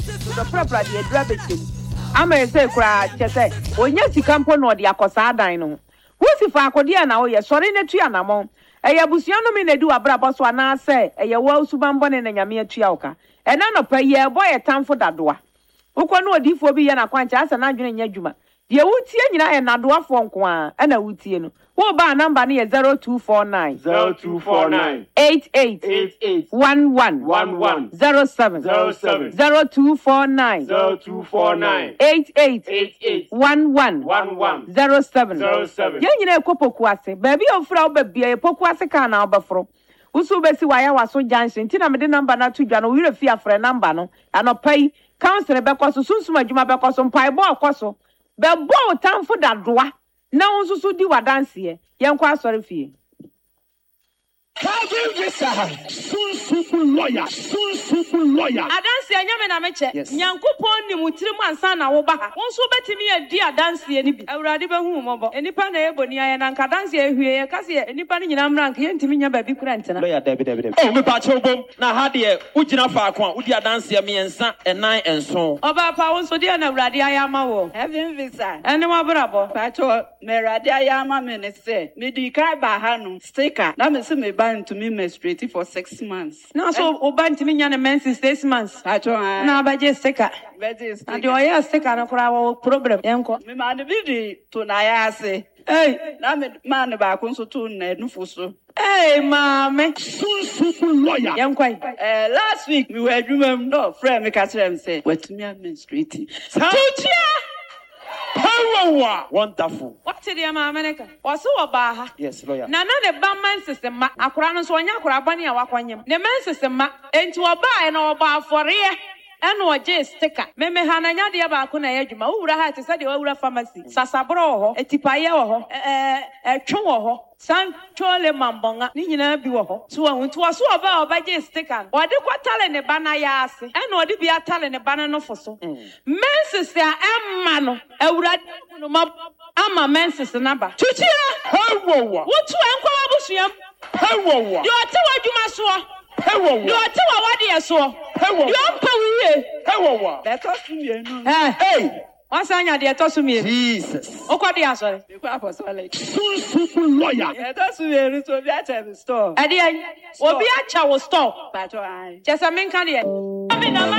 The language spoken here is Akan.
The proper the drabbeting. I'm say cry, say, when yes, you come on the Acosa dino. Who's if I could hear now? Yes, sorry, Netrianamo. A yabusiano mean do a braboswana say, a yawa subambon and Yamia Chiauka. And none of a year boy a time for that door. Ukonu a defobi and a quantas and Andrew Yajuma. The Utian and a dwarf one quan and a Utian. Who by number near 0249 0249 88 11 07 0249 88 11 07 Yenye kopokuase baby ofra obabia pokuase ka na obafro usu besi waya waso junction tina me de number na to dwa no we refi afre number no anopai council be kwaso sunsum adwuma be kwaso mpai bo kwaso be bo tamfo dadoa na unsusu di wadanse yenkwa asore fie Sunsufu lawyer. Adansi anyame na meche. Nyankopon ni mutiri mu ansa na wo ba ha. Wonso betimi adi adansi ani bi. Awurade be hu mobo. Enipa na eboni aye na nka adansi ehwie ye kase enipa ni nyina mra nka ye ntimi nya ba bi kura ntena. Lawyer David. Oh me pa chobom na ha de ugina fa ko a udi adansi e miensa enan enso. Oba pa wonso de na awurade aye ama wo. Heaven visa. Ene mo brabo. Pa cho me awurade aye ama me ne se. Me di kai ba ha no sticker. Na me se me ban to me menstruate for 6 months. Na so oba ntimi nya na menses 6 months. Pa cho na baje sticker. And you are sticker na kura wo problem enko. Me man bi di to na ya ase. Hey, na me man ba ko so to na nufo so. Hey, mama. Sunsufu lawyer. Last week we were doing no friend me catch them say what me menstruating. Power wonderful. What did your mama neka? Waso oba. Yes, lawyer. Na the ban system ma akura no so anya akura bani a wakwanyem. The man system ma enti oba e na oba afore eno oje sticker. Me hananya de ba ko na yadwuma. Wura ha te se de wura pharmacy. Sasabro ho, etipaye ho, etwe ho. San chole mambonga ni nyina bi wo ho so ahun to so oba je sticker ode kwatale ne bana ya ase e na ode bi atale ne bana no foso menses ya emma no awurade no ma ama menses na ba tuchia Hewowa wotu enkwa abusuam Hewowa yo te wadwuma so Hewowa yo te wa wade so Hewowa yo mpa wiye Hewowa let us see you no hey Wasanya de tosumie Jesus okodi asore be kwa apostolic Sunsufu lawyer. let us see you so be at the store ade obi acha wo store but I chesa menka de